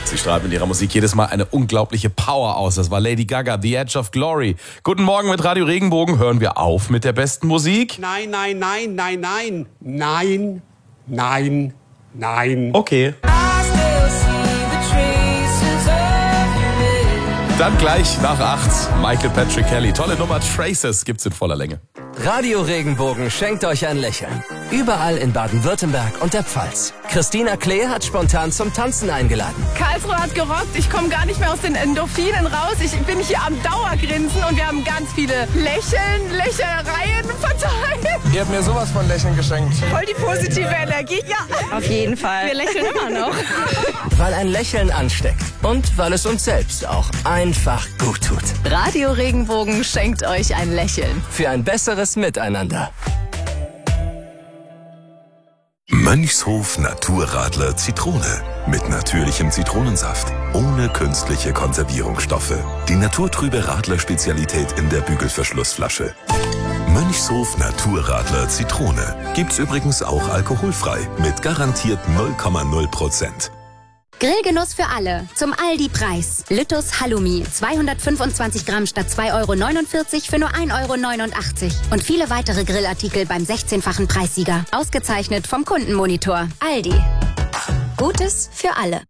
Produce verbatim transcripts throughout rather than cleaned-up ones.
Sie strahlt mit ihrer Musik jedes Mal eine unglaubliche Power aus. Das war Lady Gaga, The Edge of Glory. Guten Morgen mit Radio Regenbogen. Hören wir auf mit der besten Musik? Nein, nein, nein, nein, nein. Nein, nein, nein. Okay. Dann gleich nach acht. Michael Patrick Kelly. Tolle Nummer. Traces gibt's in voller Länge. Radio Regenbogen schenkt euch ein Lächeln. Überall in Baden-Württemberg und der Pfalz. Christina Klee hat spontan zum Tanzen eingeladen. Karlsruhe hat gerockt. Ich komme gar nicht mehr aus den Endorphinen raus. Ich bin hier am Dauergrinsen und wir haben ganz viele Lächeln, Lächelereien verteilt. Ihr habt mir sowas von Lächeln geschenkt. Voll die positive Energie. Ja, auf jeden Fall. Wir lächeln immer noch. Weil ein Lächeln ansteckt und weil es uns selbst auch einfach gut tut. Radio Regenbogen schenkt euch ein Lächeln. Für ein besseres Miteinander. Mönchshof Naturradler Zitrone. Mit natürlichem Zitronensaft. Ohne künstliche Konservierungsstoffe. Die naturtrübe Radler-Spezialität in der Bügelverschlussflasche. Mönchshof Naturradler Zitrone. Gibt's übrigens auch alkoholfrei. Mit garantiert null Komma null Prozent. Grillgenuss für alle. Zum Aldi-Preis. Lüttus Halloumi. zweihundertfünfundzwanzig Gramm statt zwei Euro neunundvierzig für nur ein Euro neunundachtzig. Und viele weitere Grillartikel beim sechzehnfachen Preissieger. Ausgezeichnet vom Kundenmonitor. Aldi. Gutes für alle.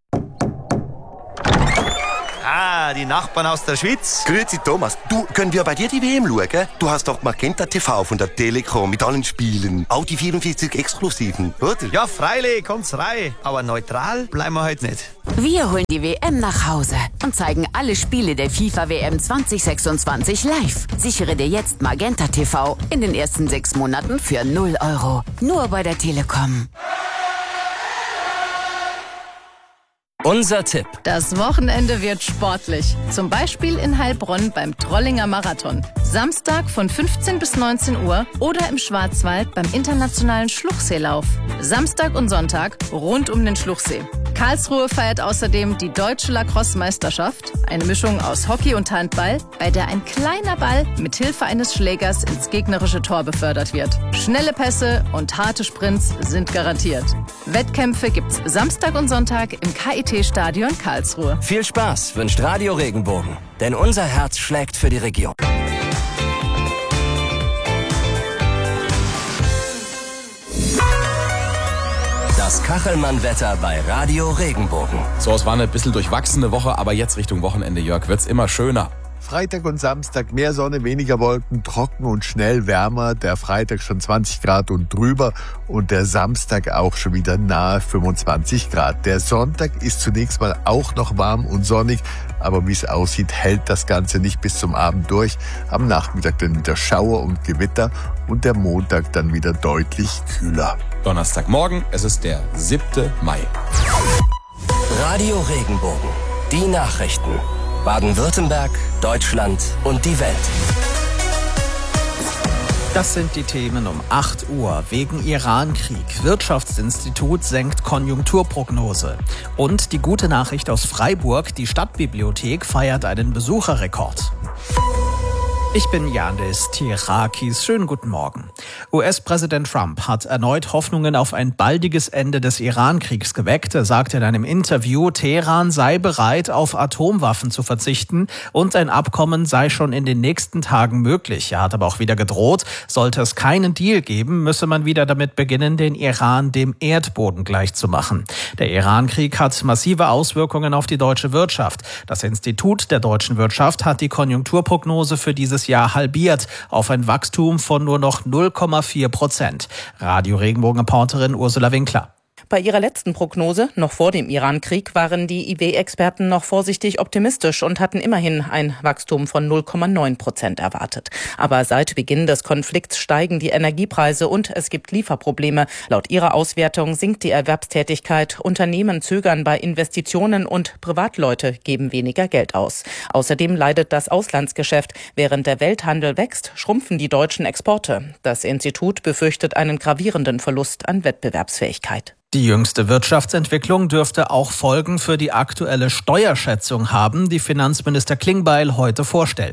Ah, die Nachbarn aus der Schweiz. Grüezi Thomas, du, können wir bei dir die W M schauen? Du hast doch Magenta T V von der Telekom mit allen Spielen. Auch die vierundvierzig Exklusiven, oder? Ja, freilich, kommt's rein. Aber neutral bleiben wir heute nicht. Wir holen die W M nach Hause und zeigen alle Spiele der FIFA W M zwanzig sechsundzwanzig live. Sichere dir jetzt Magenta T V in den ersten sechs Monaten für null Euro. Nur bei der Telekom. Unser Tipp. Das Wochenende wird sportlich. Zum Beispiel in Heilbronn beim Trollinger Marathon. Samstag von fünfzehn bis neunzehn Uhr oder im Schwarzwald beim internationalen Schluchseelauf. Samstag und Sonntag rund um den Schluchsee. Karlsruhe feiert außerdem die Deutsche Lacrosse-Meisterschaft, eine Mischung aus Hockey und Handball, bei der ein kleiner Ball mit Hilfe eines Schlägers ins gegnerische Tor befördert wird. Schnelle Pässe und harte Sprints sind garantiert. Wettkämpfe gibt's Samstag und Sonntag im K I T-Stadion Karlsruhe. Viel Spaß wünscht Radio Regenbogen, denn unser Herz schlägt für die Region. Das Kachelmann-Wetter bei Radio Regenbogen. So, es war eine bisschen durchwachsene Woche, aber jetzt Richtung Wochenende, Jörg, wird's immer schöner. Freitag und Samstag mehr Sonne, weniger Wolken, trocken und schnell wärmer. Der Freitag schon zwanzig Grad und drüber und der Samstag auch schon wieder nahe fünfundzwanzig Grad. Der Sonntag ist zunächst mal auch noch warm und sonnig, aber wie es aussieht, hält das Ganze nicht bis zum Abend durch. Am Nachmittag dann wieder Schauer und Gewitter und der Montag dann wieder deutlich kühler. Donnerstagmorgen, es ist der siebte Mai. Radio Regenbogen, die Nachrichten. Baden-Württemberg, Deutschland und die Welt. Das sind die Themen um acht Uhr. Wegen Irankrieg. Wirtschaftsinstitut senkt Konjunkturprognose. Und die gute Nachricht aus Freiburg. Die Stadtbibliothek feiert einen Besucherrekord. Ich bin Yanis Tirakis. Schönen guten Morgen. U S-Präsident Trump hat erneut Hoffnungen auf ein baldiges Ende des Iran-Kriegs geweckt. Er sagte in einem Interview, Teheran sei bereit, auf Atomwaffen zu verzichten und ein Abkommen sei schon in den nächsten Tagen möglich. Er hat aber auch wieder gedroht, sollte es keinen Deal geben, müsse man wieder damit beginnen, den Iran dem Erdboden gleichzumachen. Der Iran-Krieg hat massive Auswirkungen auf die deutsche Wirtschaft. Das Institut der deutschen Wirtschaft hat die Konjunkturprognose für dieses Jahr halbiert auf ein Wachstum von nur noch null Komma vier Prozent. Radio Regenbogen-Reporterin Ursula Winkler. Bei ihrer letzten Prognose, noch vor dem Iran-Krieg, waren die I W-Experten noch vorsichtig optimistisch und hatten immerhin ein Wachstum von null Komma neun Prozent erwartet. Aber seit Beginn des Konflikts steigen die Energiepreise und es gibt Lieferprobleme. Laut ihrer Auswertung sinkt die Erwerbstätigkeit, Unternehmen zögern bei Investitionen und Privatleute geben weniger Geld aus. Außerdem leidet das Auslandsgeschäft. Während der Welthandel wächst, schrumpfen die deutschen Exporte. Das Institut befürchtet einen gravierenden Verlust an Wettbewerbsfähigkeit. Die jüngste Wirtschaftsentwicklung dürfte auch Folgen für die aktuelle Steuerschätzung haben, die Finanzminister Klingbeil heute vorstellt.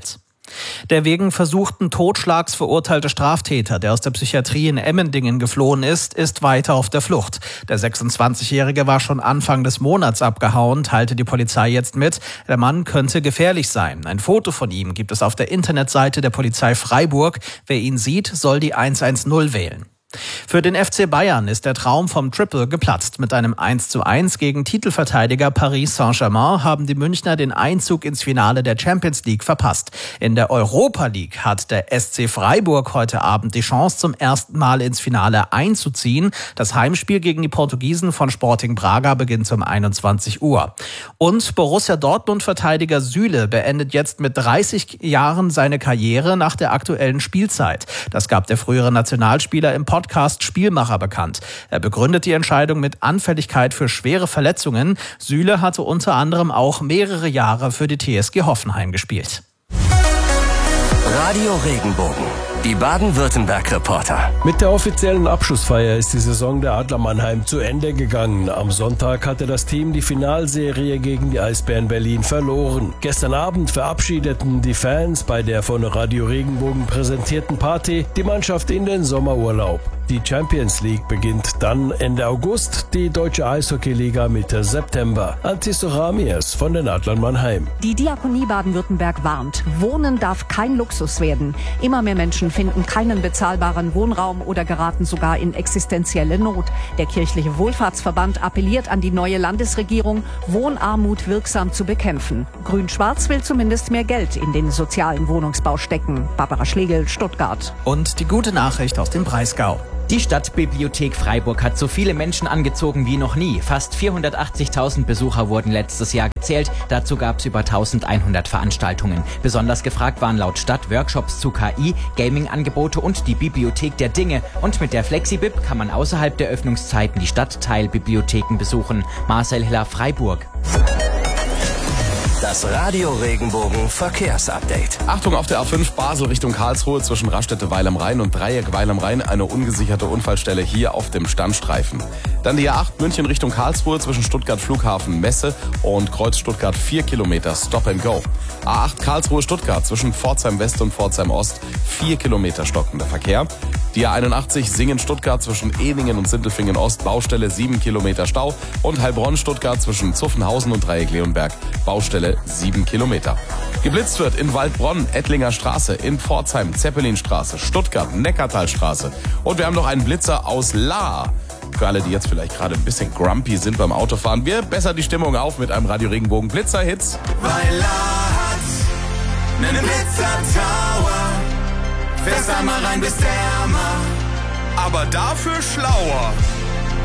Der wegen versuchten Totschlags verurteilte Straftäter, der aus der Psychiatrie in Emmendingen geflohen ist, ist weiter auf der Flucht. Der sechsundzwanzigjährige war schon Anfang des Monats abgehauen, teilte die Polizei jetzt mit. Der Mann könnte gefährlich sein. Ein Foto von ihm gibt es auf der Internetseite der Polizei Freiburg. Wer ihn sieht, soll die eins eins null wählen. Für den F C Bayern ist der Traum vom Triple geplatzt. Mit einem eins zu eins gegen Titelverteidiger Paris Saint-Germain haben die Münchner den Einzug ins Finale der Champions League verpasst. In der Europa League hat der S C Freiburg heute Abend die Chance, zum ersten Mal ins Finale einzuziehen. Das Heimspiel gegen die Portugiesen von Sporting Braga beginnt um einundzwanzig Uhr. Und Borussia Dortmund-Verteidiger Süle beendet jetzt mit dreißig Jahren seine Karriere nach der aktuellen Spielzeit. Das gab der frühere Nationalspieler im Podcast Spielmacher bekannt. Er begründet die Entscheidung mit Anfälligkeit für schwere Verletzungen. Süle hatte unter anderem auch mehrere Jahre für die T S G Hoffenheim gespielt. Radio Regenbogen, die Baden-Württemberg-Reporter. Mit der offiziellen Abschlussfeier ist die Saison der Adler Mannheim zu Ende gegangen. Am Sonntag hatte das Team die Finalserie gegen die Eisbären Berlin verloren. Gestern Abend verabschiedeten die Fans bei der von Radio Regenbogen präsentierten Party die Mannschaft in den Sommerurlaub. Die Champions League beginnt dann Ende August, die Deutsche Eishockeyliga Mitte September. Antiso Ramirez von den Adlern Mannheim. Die Diakonie Baden-Württemberg warnt, Wohnen darf kein Luxus werden. Immer mehr Menschen finden keinen bezahlbaren Wohnraum oder geraten sogar in existenzielle Not. Der kirchliche Wohlfahrtsverband appelliert an die neue Landesregierung, Wohnarmut wirksam zu bekämpfen. Grün-Schwarz will zumindest mehr Geld in den sozialen Wohnungsbau stecken. Barbara Schlegel, Stuttgart. Und die gute Nachricht aus dem Breisgau. Die Stadtbibliothek Freiburg hat so viele Menschen angezogen wie noch nie. Fast vierhundertachtzigtausend Besucher wurden letztes Jahr gezählt. Dazu gab es über eintausendeinhundert Veranstaltungen. Besonders gefragt waren laut Stadt Workshops zu K I, Gaming-Angebote und die Bibliothek der Dinge. Und mit der FlexiBib kann man außerhalb der Öffnungszeiten die Stadtteilbibliotheken besuchen. Marcel Hiller, Freiburg. Das Radio Regenbogen Verkehrsupdate. Achtung auf der A fünf Basel Richtung Karlsruhe zwischen Raststätte-Weil am Rhein und Dreieck-Weil am Rhein eine ungesicherte Unfallstelle hier auf dem Standstreifen. Dann die A acht München Richtung Karlsruhe zwischen Stuttgart Flughafen Messe und Kreuz Stuttgart vier Kilometer Stop and Go. A acht Karlsruhe Stuttgart zwischen Pforzheim West und Pforzheim Ost vier Kilometer stockender Verkehr. Die A einundachtzig Singen Stuttgart zwischen Ehningen und Sindelfingen Ost Baustelle sieben Kilometer Stau und Heilbronn Stuttgart zwischen Zuffenhausen und Dreieck Leonberg Baustelle sieben Kilometer. Geblitzt wird in Waldbronn, Ettlinger Straße, in Pforzheim, Zeppelinstraße, Stuttgart, Neckartalstraße. Und wir haben noch einen Blitzer aus Lahr. Für alle, die jetzt vielleicht gerade ein bisschen grumpy sind beim Autofahren, wir bessern die Stimmung auf mit einem Radio Regenbogen Blitzer-Hits. Weil Lahr hat nen Blitzer-Tower. Fährst einmal rein, bist ärmer, aber dafür schlauer.